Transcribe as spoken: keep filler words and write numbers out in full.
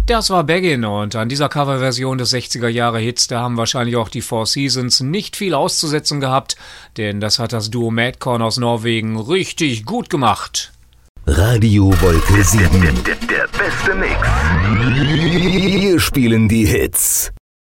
Das war Beggin' und an dieser Coverversion des sechziger-Jahre-Hits, da haben wahrscheinlich auch die Four Seasons nicht viel auszusetzen gehabt, denn das hat das Duo Madcon aus Norwegen richtig gut gemacht. Radio Wolke sieben. Der, der, der beste Mix. Wir spielen die Hits.